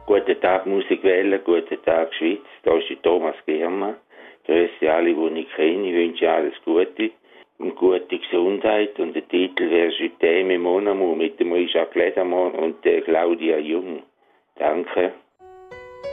Guten Tag Musikwelle, guten Tag Schweiz, da ist der Thomas Giermann. Grüße alle, die ich kenne, ich wünsche alles Gute und gute Gesundheit. Und der Titel wäre «Je t'aime mon amour» mit dem Richard Ledermann und der Claudia Jung. Danke.